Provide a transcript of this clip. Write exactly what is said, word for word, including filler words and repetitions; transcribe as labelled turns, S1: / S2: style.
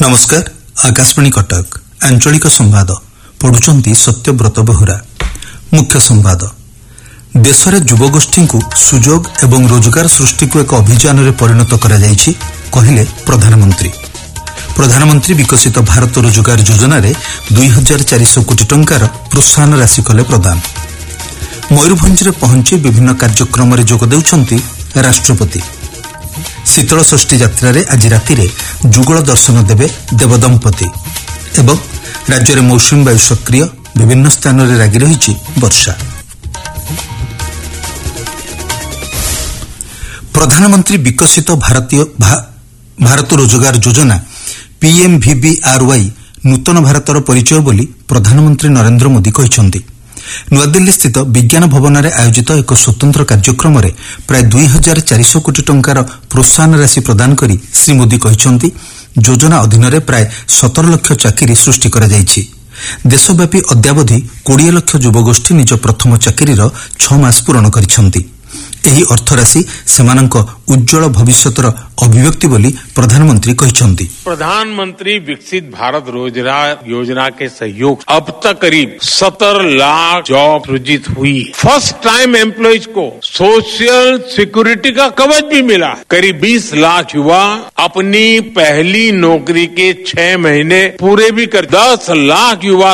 S1: नमस्कार। आकाशवाणी कटक आंचलिक संवाद पढ़ुचंती सत्यव्रत बेहुरा। मुख्य संवाद। देश में युवगोष्ठी को सुजोग एवं रोजगार सृष्टि को एक अभियान में परिणत करा जायछि कहले प्रधानमंत्री। प्रधानमंत्री विकसित भारत रोजगार योजना रे दुई हजार चार सौ कोटी टंकार प्रोत्साहन राशि कले प्रदान। मयूरभंज में पहुंची विभिन्न कार्यक्रम में जोग देउछंती राष्ट्रपति। शीतल षष्ठी यात्रा रे आज राति रे जुगल दर्शन देवे देवदंपति एवं राज्य में मौसुमी वायु सक्रिय विभिन्न स्थान में लगी रही वर्षा। प्रधानमंत्री विकसित भारतीय भा, भारत रोजगार योजना पीएमवीबीआरवाई नूतन भारतर परिचय बोली प्रधानमंत्री नरेंद्र मोदी कहते। नुआदिल्ली स्थित विज्ञान भवन में आयोजित एक स्वतंत्र कार्यक्रम में प्राय दुई हजार चार सौ कोटी टंकार प्रोत्साहन राशि प्रदान करी श्री मोदी कहते योजना अधीन में प्राय सतर लाख चाकरी सृष्टि करा जायछि। देशव्यापी अद्यावधि बीस लाख युवगोष्ठी निज प्रथम चाकरीर छह मास पूरण करिसेंति। एही अर्थराशि सेमानंक उज्जवल भविष्यतर अभिव्यक्ति बोली प्रधानमंत्री कहते।
S2: प्रधानमंत्री विकसित भारत रोजगार योजना के सहयोग अब तक करीब सत्तर लाख जॉब सृजित हुई। फर्स्ट टाइम एम्प्लॉयज को सोशल सिक्योरिटी का कवच भी मिला। करीब बीस लाख युवा अपनी पहली नौकरी के छह महीने पूरे भी कर दस लाख युवा